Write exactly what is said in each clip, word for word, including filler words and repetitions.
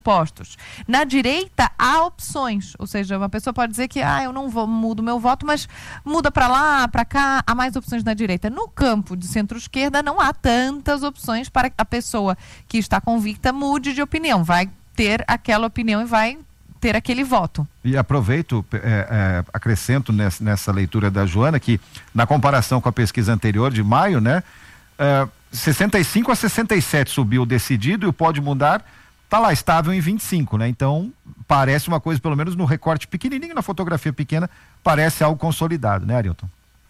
postos. Na direita há opções, ou seja, uma pessoa pode dizer que ah, eu não vou, mudo meu voto, mas muda para lá, para cá, há mais opções na direita. No campo de centro-esquerda não há tantas opções para que a pessoa que está convicta mude de opinião, vai ter aquela opinião e vai ter aquele voto. E aproveito, é, é, acrescento nessa, nessa leitura da Joana, que na comparação com a pesquisa anterior de maio, né, é, sessenta e cinco a sessenta e sete subiu decidido e o pode mudar tá lá estável em vinte e cinco, né? Então parece uma coisa, pelo menos no recorte pequenininho, na fotografia pequena, parece algo consolidado, né, Arilton?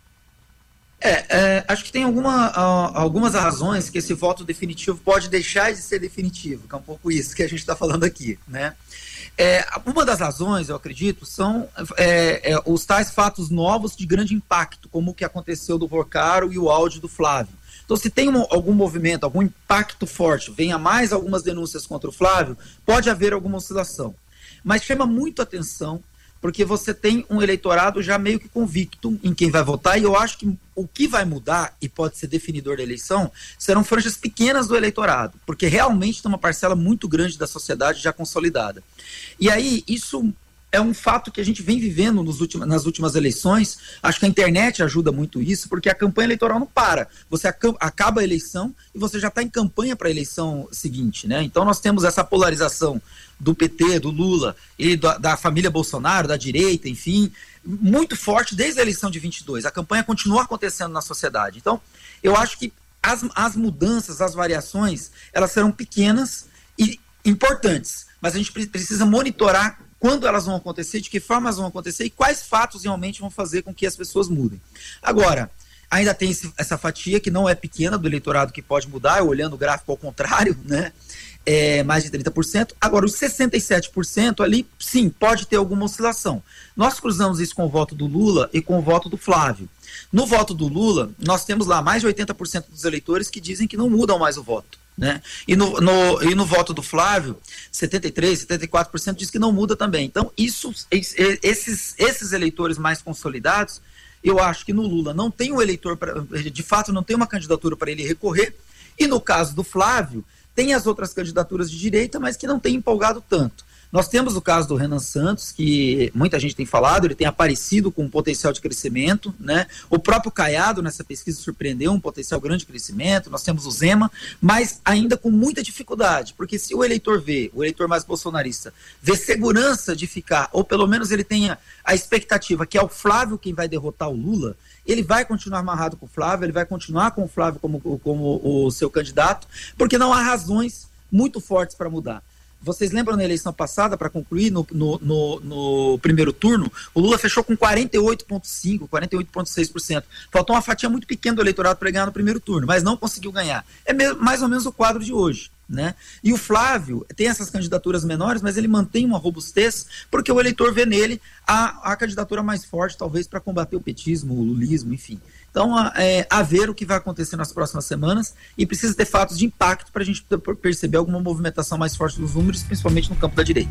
É, é, acho que tem alguma, uh, algumas razões que esse voto definitivo pode deixar de ser definitivo, que é um pouco isso que a gente está falando aqui, né? É, uma das razões, eu acredito, são é, é, os tais fatos novos de grande impacto, como o que aconteceu do Porcaro e o áudio do Flávio. Então, se tem um, algum movimento, algum impacto forte, venha mais algumas denúncias contra o Flávio, pode haver alguma oscilação. Mas chama muito atenção, porque você tem um eleitorado já meio que convicto em quem vai votar, e eu acho que o que vai mudar, e pode ser definidor da eleição, serão franjas pequenas do eleitorado, porque realmente tem uma parcela muito grande da sociedade já consolidada. E aí, isso é um fato que a gente vem vivendo nos últimos, nas últimas eleições. Acho que a internet ajuda muito isso, porque a campanha eleitoral não para. Você acaba a eleição e você já está em campanha para a eleição seguinte, né? Então nós temos essa polarização do P T, do Lula e da, da família Bolsonaro, da direita, enfim, muito forte desde a eleição de vinte e dois. A campanha continua acontecendo na sociedade. Então, eu acho que as, as mudanças, as variações, elas serão pequenas e importantes, mas a gente precisa monitorar quando elas vão acontecer, de que forma elas vão acontecer e quais fatos realmente vão fazer com que as pessoas mudem. Agora, ainda tem esse, essa fatia que não é pequena do eleitorado que pode mudar, olhando o gráfico ao contrário, né? É, mais de trinta por cento. Agora, os sessenta e sete por cento ali, sim, pode ter alguma oscilação. Nós cruzamos isso com o voto do Lula e com o voto do Flávio. No voto do Lula, nós temos lá mais de oitenta por cento dos eleitores que dizem que não mudam mais o voto, né? E, no, no, e no voto do Flávio, setenta e três por cento, setenta e quatro por cento diz que não muda também. Então, isso, esses, esses eleitores mais consolidados, eu acho que no Lula não tem um eleitor, pra, de fato não tem uma candidatura para ele recorrer, e no caso do Flávio, tem as outras candidaturas de direita, mas que não tem empolgado tanto. Nós temos o caso do Renan Santos, que muita gente tem falado, ele tem aparecido com um potencial de crescimento, né? O próprio Caiado, nessa pesquisa, surpreendeu um potencial grande de crescimento. Nós temos o Zema, mas ainda com muita dificuldade, porque se o eleitor vê, o eleitor mais bolsonarista, vê segurança de ficar, ou pelo menos ele tenha a expectativa que é o Flávio quem vai derrotar o Lula, ele vai continuar amarrado com o Flávio, ele vai continuar com o Flávio como, como o seu candidato, porque não há razões muito fortes para mudar. Vocês lembram na eleição passada, para concluir, no, no, no, no primeiro turno, o Lula fechou com quarenta e oito vírgula cinco por cento, quarenta e oito vírgula seis por cento. Faltou uma fatia muito pequena do eleitorado para ganhar no primeiro turno, mas não conseguiu ganhar. É mesmo, mais ou menos o quadro de hoje, né? E o Flávio tem essas candidaturas menores, mas ele mantém uma robustez, porque o eleitor vê nele a, a candidatura mais forte, talvez, para combater o petismo, o lulismo, enfim. Então, é, a ver o que vai acontecer nas próximas semanas, e precisa ter fatos de impacto para a gente perceber alguma movimentação mais forte dos números, principalmente no campo da direita.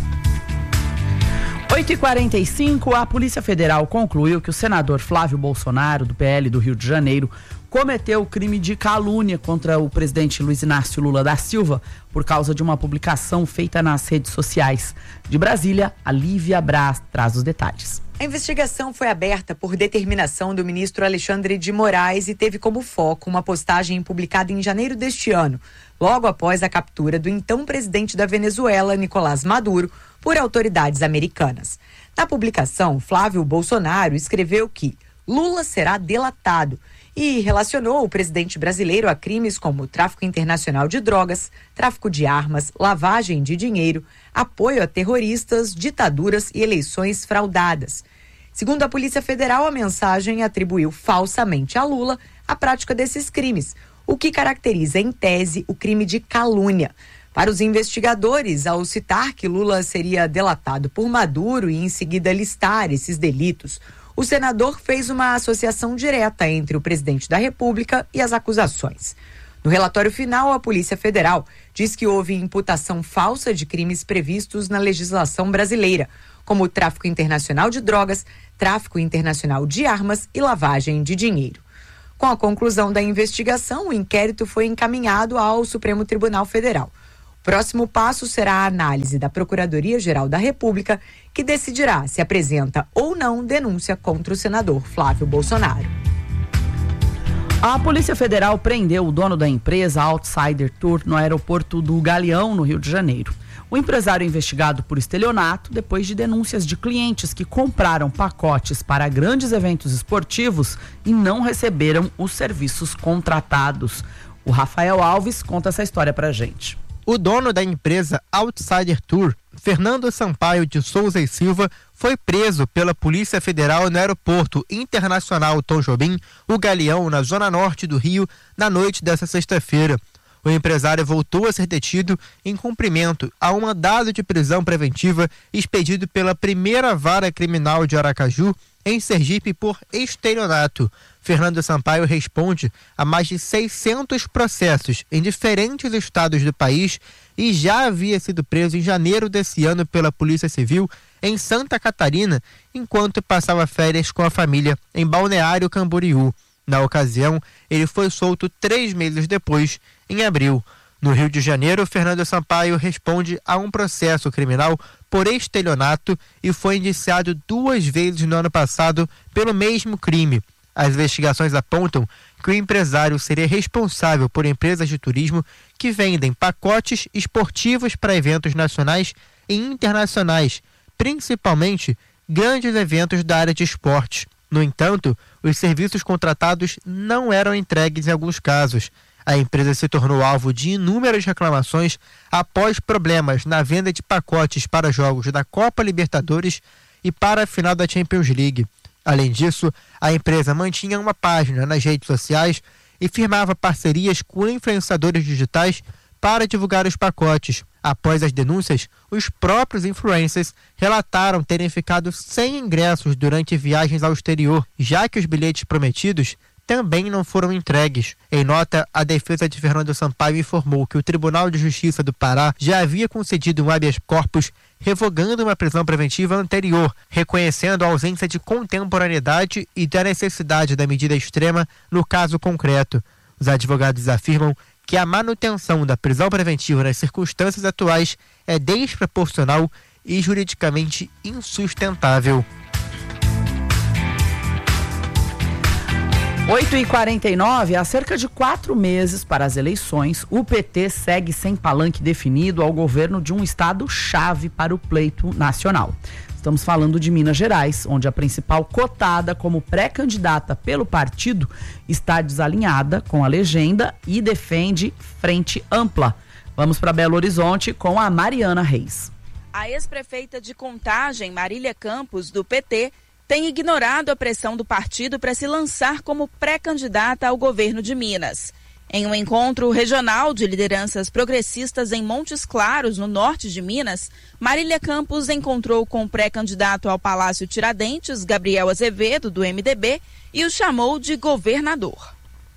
oito e quarenta e cinco, a Polícia Federal concluiu que o senador Flávio Bolsonaro, do P L do Rio de Janeiro, cometeu o crime de calúnia contra o presidente Luiz Inácio Lula da Silva por causa de uma publicação feita nas redes sociais. De Brasília, a Lívia Braz traz os detalhes. A investigação foi aberta por determinação do ministro Alexandre de Moraes e teve como foco uma postagem publicada em janeiro deste ano, logo após a captura do então presidente da Venezuela, Nicolás Maduro, por autoridades americanas. Na publicação, Flávio Bolsonaro escreveu que Lula será delatado e relacionou o presidente brasileiro a crimes como tráfico internacional de drogas, tráfico de armas, lavagem de dinheiro, apoio a terroristas, ditaduras e eleições fraudadas. Segundo a Polícia Federal, a mensagem atribuiu falsamente a Lula a prática desses crimes, o que caracteriza, em tese, o crime de calúnia. Para os investigadores, ao citar que Lula seria delatado por Maduro e em seguida listar esses delitos, o senador fez uma associação direta entre o presidente da República e as acusações. No relatório final, a Polícia Federal diz que houve imputação falsa de crimes previstos na legislação brasileira, como tráfico internacional de drogas, tráfico internacional de armas e lavagem de dinheiro. Com a conclusão da investigação, o inquérito foi encaminhado ao Supremo Tribunal Federal. Próximo passo será a análise da Procuradoria-Geral da República, que decidirá se apresenta ou não denúncia contra o senador Flávio Bolsonaro. A Polícia Federal prendeu o dono da empresa Outsider Tour no aeroporto do Galeão, no Rio de Janeiro. O empresário é investigado por estelionato depois de denúncias de clientes que compraram pacotes para grandes eventos esportivos e não receberam os serviços contratados. O Rafael Alves conta essa história pra gente. O dono da empresa Outsider Tour, Fernando Sampaio de Souza e Silva, foi preso pela Polícia Federal no Aeroporto Internacional Tom Jobim, o Galeão, na zona norte do Rio, na noite desta sexta-feira. O empresário voltou a ser detido em cumprimento a um mandado de prisão preventiva expedido pela primeira vara criminal de Aracaju, em Sergipe, por estelionato. Fernando Sampaio responde a mais de seiscentos processos em diferentes estados do país e já havia sido preso em janeiro desse ano pela Polícia Civil em Santa Catarina, enquanto passava férias com a família em Balneário Camboriú. Na ocasião, ele foi solto três meses depois, em abril. No Rio de Janeiro, Fernando Sampaio responde a um processo criminal por estelionato e foi indiciado duas vezes no ano passado pelo mesmo crime. As investigações apontam que o empresário seria responsável por empresas de turismo que vendem pacotes esportivos para eventos nacionais e internacionais, principalmente grandes eventos da área de esporte. No entanto, os serviços contratados não eram entregues em alguns casos. A empresa se tornou alvo de inúmeras reclamações após problemas na venda de pacotes para jogos da Copa Libertadores e para a final da Champions League. Além disso, a empresa mantinha uma página nas redes sociais e firmava parcerias com influenciadores digitais para divulgar os pacotes. Após as denúncias, os próprios influencers relataram terem ficado sem ingressos durante viagens ao exterior, já que os bilhetes prometidos também não foram entregues. Em nota, a defesa de Fernando Sampaio informou que o Tribunal de Justiça do Pará já havia concedido um habeas corpus revogando uma prisão preventiva anterior, reconhecendo a ausência de contemporaneidade e da necessidade da medida extrema no caso concreto. Os advogados afirmam que a manutenção da prisão preventiva nas circunstâncias atuais é desproporcional e juridicamente insustentável. oito e quarenta e nove, há cerca de quatro meses para as eleições, o P T segue sem palanque definido ao governo de um estado-chave para o pleito nacional. Estamos falando de Minas Gerais, onde a principal cotada como pré-candidata pelo partido está desalinhada com a legenda e defende frente ampla. Vamos para Belo Horizonte com a Mariana Reis. A ex-prefeita de Contagem, Marília Campos, do P T, tem ignorado a pressão do partido para se lançar como pré-candidata ao governo de Minas. Em um encontro regional de lideranças progressistas em Montes Claros, no norte de Minas, Marília Campos encontrou com o pré-candidato ao Palácio Tiradentes, Gabriel Azevedo, do M D B, e o chamou de governador.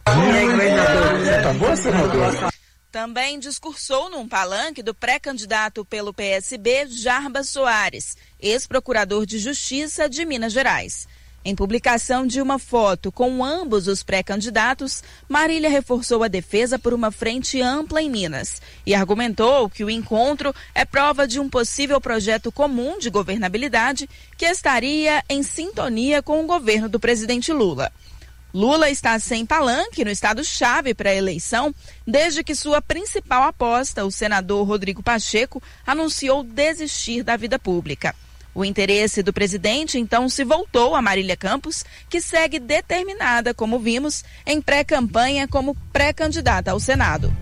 Também discursou num palanque do pré-candidato pelo P S B, Jarbas Soares, ex-procurador de Justiça de Minas Gerais. Em publicação de uma foto com ambos os pré-candidatos, Marília reforçou a defesa por uma frente ampla em Minas e argumentou que o encontro é prova de um possível projeto comum de governabilidade que estaria em sintonia com o governo do presidente Lula. Lula está sem palanque no estado-chave para a eleição, desde que sua principal aposta, o senador Rodrigo Pacheco, anunciou desistir da vida pública. O interesse do presidente, então, se voltou a Marília Campos, que segue determinada, como vimos, em pré-campanha como pré-candidata ao Senado.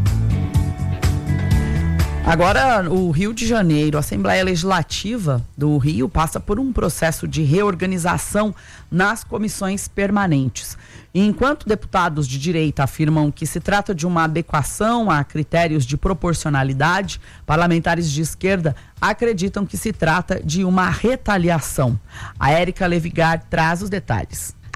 Agora, o Rio de Janeiro, a Assembleia Legislativa do Rio passa por um processo de reorganização nas comissões permanentes. E enquanto deputados de direita afirmam que se trata de uma adequação a critérios de proporcionalidade, parlamentares de esquerda acreditam que se trata de uma retaliação. A Érica Levigar traz os detalhes. A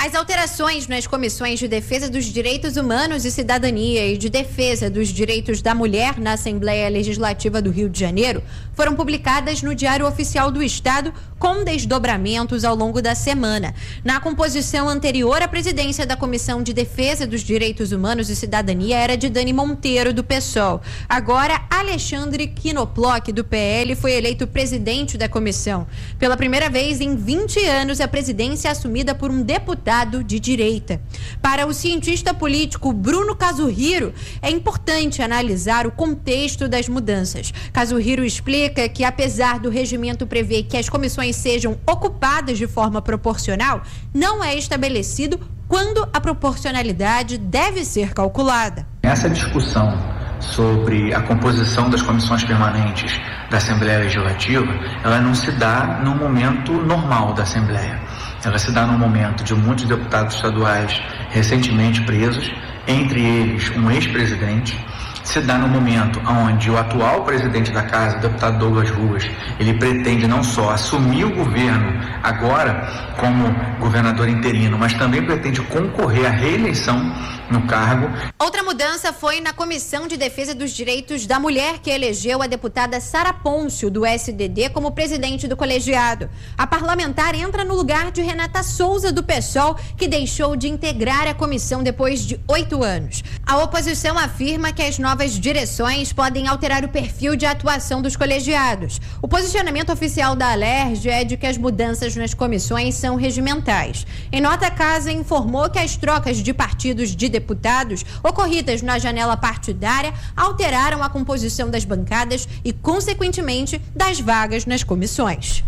As alterações nas comissões de defesa dos direitos humanos e cidadania e de defesa dos direitos da mulher na Assembleia Legislativa do Rio de Janeiro foram publicadas no Diário Oficial do Estado com desdobramentos ao longo da semana. Na composição anterior, a presidência da Comissão de Defesa dos Direitos Humanos e Cidadania era de Dani Monteiro, do PSOL. Agora, Alexandre Quinoploc, do P L, foi eleito presidente da comissão. Pela primeira vez em vinte anos, a presidência é assumida por um deputado de direita. Para o cientista político Bruno Casuhiro, é importante analisar o contexto das mudanças. Casuhiro explica que, apesar do regimento prever que as comissões sejam ocupadas de forma proporcional, não é estabelecido quando a proporcionalidade deve ser calculada. Essa discussão sobre a composição das comissões permanentes da Assembleia Legislativa, ela não se dá no momento normal da Assembleia. Ela se dá no momento de muitos deputados estaduais recentemente presos, entre eles um ex-presidente. Se dá no momento onde o atual presidente da casa, o deputado Douglas Ruas, ele pretende não só assumir o governo agora como governador interino, mas também pretende concorrer à reeleição no cargo. Outra mudança foi na Comissão de Defesa dos Direitos da Mulher, que elegeu a deputada Sara Pôncio, do S D D, como presidente do colegiado. A parlamentar entra no lugar de Renata Souza, do PSOL, que deixou de integrar a comissão depois de oito anos. A oposição afirma que as novas direções podem alterar o perfil de atuação dos colegiados. O posicionamento oficial da Alerj é de que as mudanças nas comissões são regimentais. Em nota, a casa informou que as trocas de partidos de deputados ocorridas na janela partidária alteraram a composição das bancadas e, consequentemente, das vagas nas comissões.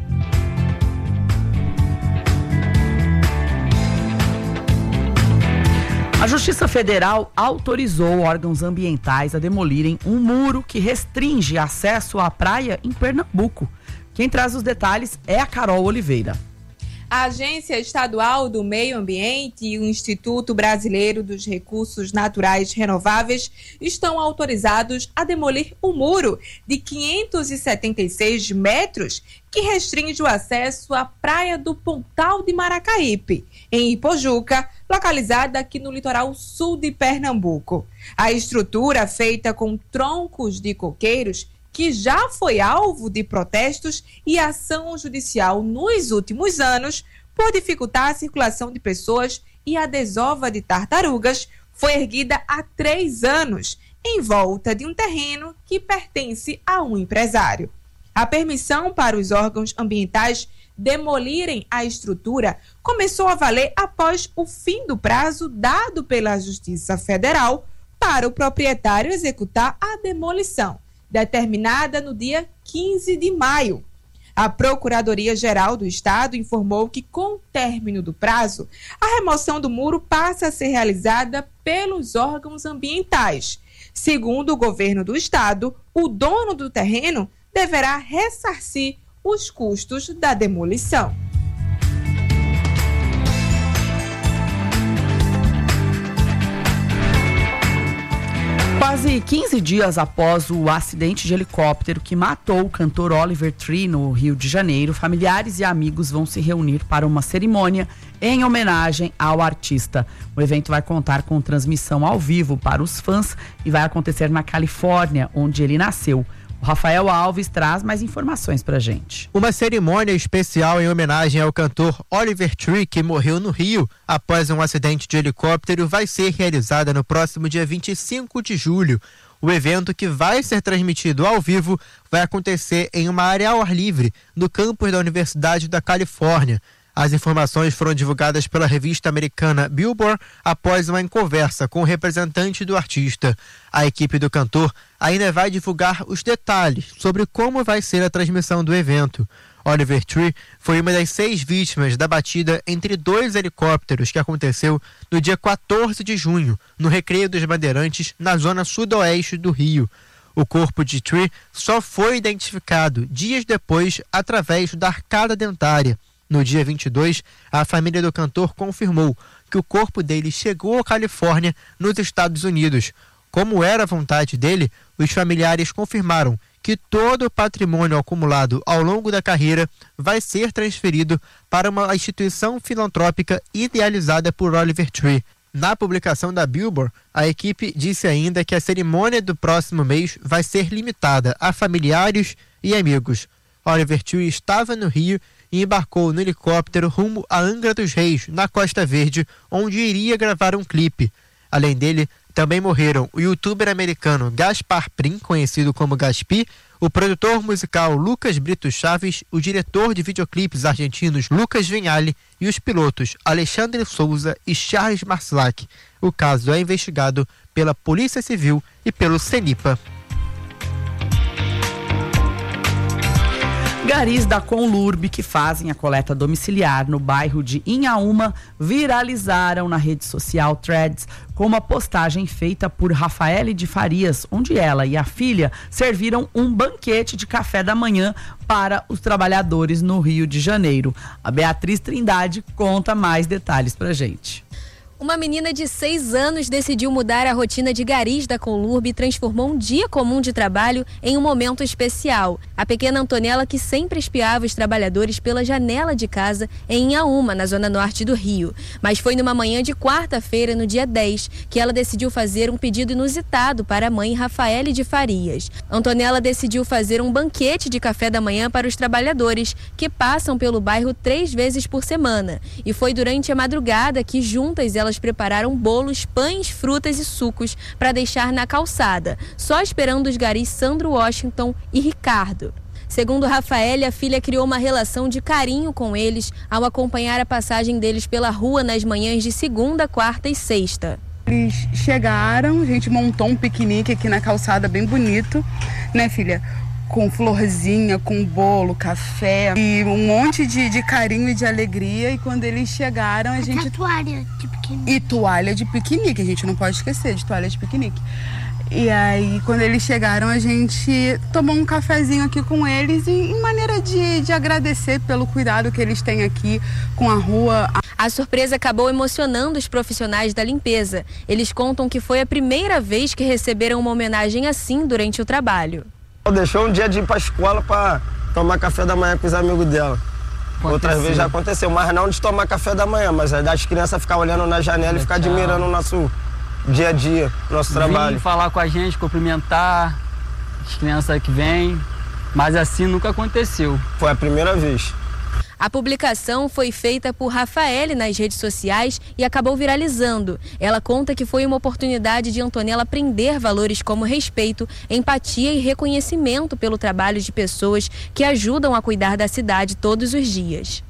A Justiça Federal autorizou órgãos ambientais a demolirem um muro que restringe acesso à praia em Pernambuco. Quem traz os detalhes é a Carol Oliveira. A Agência Estadual do Meio Ambiente e o Instituto Brasileiro dos Recursos Naturais Renováveis estão autorizados a demolir um muro de quinhentos e setenta e seis metros que restringe o acesso à Praia do Pontal de Maracaípe, em Ipojuca, localizada aqui no litoral sul de Pernambuco. A estrutura, feita com troncos de coqueiros, que já foi alvo de protestos e ação judicial nos últimos anos por dificultar a circulação de pessoas e a desova de tartarugas, foi erguida há três anos, em volta de um terreno que pertence a um empresário. A permissão para os órgãos ambientais demolirem a estrutura começou a valer após o fim do prazo dado pela Justiça Federal para o proprietário executar a demolição, determinada no dia quinze de maio. A Procuradoria-Geral do Estado informou que, com o término do prazo, a remoção do muro passa a ser realizada pelos órgãos ambientais. Segundo o governo do Estado, o dono do terreno deverá ressarcir os custos da demolição. Quase quinze dias após o acidente de helicóptero que matou o cantor Oliver Tree no Rio de Janeiro, familiares e amigos vão se reunir para uma cerimônia em homenagem ao artista. O evento vai contar com transmissão ao vivo para os fãs e vai acontecer na Califórnia, onde ele nasceu. O Rafael Alves traz mais informações pra gente. Uma cerimônia especial em homenagem ao cantor Oliver Tree, que morreu no Rio após um acidente de helicóptero, vai ser realizada no próximo dia vinte e cinco de julho. O evento, que vai ser transmitido ao vivo, vai acontecer em uma área ao ar livre, no campus da Universidade da Califórnia. As informações foram divulgadas pela revista americana Billboard após uma conversa com o representante do artista. A equipe do cantor ainda vai divulgar os detalhes sobre como vai ser a transmissão do evento. Oliver Tree foi uma das seis vítimas da batida entre dois helicópteros que aconteceu no dia quatorze de junho, no Recreio dos Bandeirantes, na zona sudoeste do Rio. O corpo de Tree só foi identificado dias depois através da arcada dentária. No dia vinte e dois, a família do cantor confirmou que o corpo dele chegou à Califórnia, nos Estados Unidos. Como era a vontade dele, os familiares confirmaram que todo o patrimônio acumulado ao longo da carreira vai ser transferido para uma instituição filantrópica idealizada por Oliver Tree. Na publicação da Billboard, a equipe disse ainda que a cerimônia do próximo mês vai ser limitada a familiares e amigos. Oliver Tree estava no Rio e embarcou no helicóptero rumo a Angra dos Reis, na Costa Verde, onde iria gravar um clipe. Além dele, também morreram o youtuber americano Gaspar Prim, conhecido como Gaspi, o produtor musical Lucas Brito Chaves, o diretor de videoclipes argentinos Lucas Vinhali e os pilotos Alexandre Souza e Charles Marcilac. O caso é investigado pela Polícia Civil e pelo CENIPA. Garis da Conlurb, que fazem a coleta domiciliar no bairro de Inhaúma, viralizaram na rede social Threads com uma postagem feita por Rafaele de Farias, onde ela e a filha serviram um banquete de café da manhã para os trabalhadores no Rio de Janeiro. A Beatriz Trindade conta mais detalhes pra gente. Uma menina de seis anos decidiu mudar a rotina de Garis da Conlurb e transformou um dia comum de trabalho em um momento especial. A pequena Antonella, que sempre espiava os trabalhadores pela janela de casa em Inhaúma, na zona norte do Rio. Mas foi numa manhã de quarta-feira, no dia dez, que ela decidiu fazer um pedido inusitado para a mãe Rafaele de Farias. Antonella decidiu fazer um banquete de café da manhã para os trabalhadores, que passam pelo bairro três vezes por semana. E foi durante a madrugada que juntas elas prepararam bolos, pães, frutas e sucos para deixar na calçada, só esperando os garis Sandro Washington e Ricardo. Segundo Rafael, a filha criou uma relação de carinho com eles ao acompanhar a passagem deles pela rua nas manhãs de segunda, quarta e sexta. Eles chegaram, a gente montou um piquenique aqui na calçada bem bonito, né, filha? Com florzinha, com bolo, café e um monte de, de carinho e de alegria. E quando eles chegaram, a gente... Até toalha de piquenique. E toalha de piquenique, a gente não pode esquecer de toalha de piquenique. E aí, quando eles chegaram, a gente tomou um cafezinho aqui com eles em, em maneira de, de agradecer pelo cuidado que eles têm aqui com a rua. A surpresa acabou emocionando os profissionais da limpeza. Eles contam que foi a primeira vez que receberam uma homenagem assim durante o trabalho. Deixou um dia de ir pra escola pra tomar café da manhã com os amigos dela. Aconteceu. Outras vezes já aconteceu, mas não de tomar café da manhã, mas é das crianças ficar olhando na janela e ficar admirando o nosso dia a dia, nosso trabalho. Vim falar com a gente, cumprimentar as crianças que vêm, mas assim nunca aconteceu. Foi a primeira vez. A publicação foi feita por Rafaele nas redes sociais e acabou viralizando. Ela conta que foi uma oportunidade de Antonella aprender valores como respeito, empatia e reconhecimento pelo trabalho de pessoas que ajudam a cuidar da cidade todos os dias.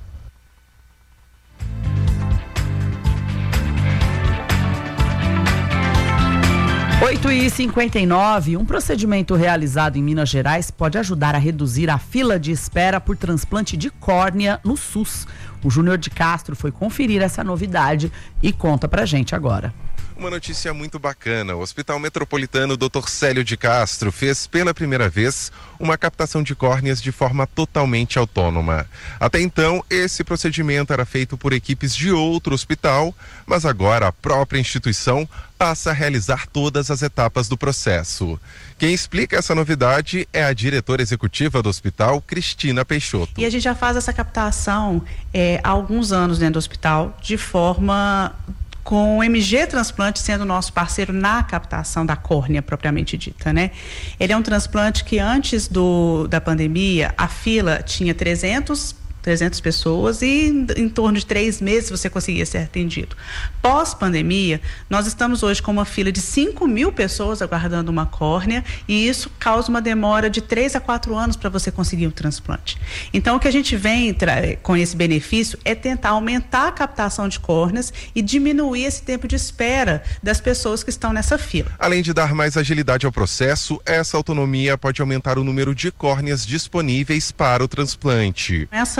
oito e cinquenta e nove, um procedimento realizado em Minas Gerais pode ajudar a reduzir a fila de espera por transplante de córnea no SUS. O Júnior de Castro foi conferir essa novidade e conta pra gente agora. Uma notícia muito bacana. O Hospital Metropolitano doutor Célio de Castro fez pela primeira vez uma captação de córneas de forma totalmente autônoma. Até então, esse procedimento era feito por equipes de outro hospital, mas agora a própria instituição passa a realizar todas as etapas do processo. Quem explica essa novidade é a diretora executiva do hospital, Cristina Peixoto. E a gente já faz essa captação é, há alguns anos dentro do hospital, de forma... com o M G Transplante sendo nosso parceiro na captação da córnea propriamente dita, né? Ele é um transplante que antes do, da pandemia, a fila tinha trezentas pessoas e em, em torno de três meses você conseguia ser atendido. Pós-pandemia, nós estamos hoje com uma fila de cinco mil pessoas aguardando uma córnea e isso causa uma demora de três a quatro anos para você conseguir o transplante. Então, o que a gente vem com esse benefício é tentar aumentar a captação de córneas e diminuir esse tempo de espera das pessoas que estão nessa fila. Além de dar mais agilidade ao processo, essa autonomia pode aumentar o número de córneas disponíveis para o transplante. Essa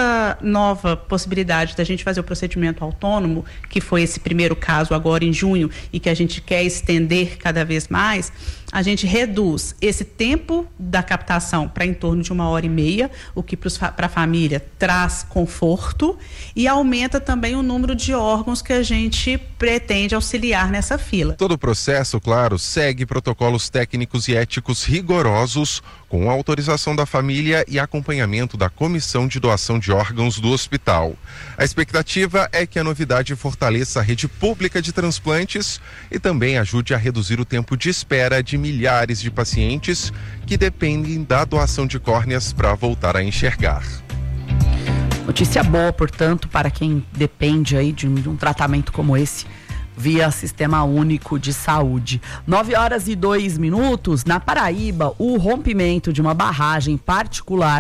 essa nova possibilidade da gente fazer o procedimento autônomo, que foi esse primeiro caso agora em junho e que a gente quer estender cada vez mais, a gente reduz esse tempo da captação para em torno de uma hora e meia, o que para a família traz conforto, e aumenta também o número de órgãos que a gente pretende auxiliar nessa fila. Todo o processo, claro, segue protocolos técnicos e éticos rigorosos, com autorização da família e acompanhamento da Comissão de Doação de Órgãos do hospital. A expectativa é que a novidade fortaleça a rede pública de transplantes e também ajude a reduzir o tempo de espera de milhares de pacientes que dependem da doação de córneas para voltar a enxergar. Notícia boa, portanto, para quem depende aí de um, de um tratamento como esse via Sistema Único de Saúde. nove horas e dois minutos, na Paraíba, o rompimento de uma barragem particular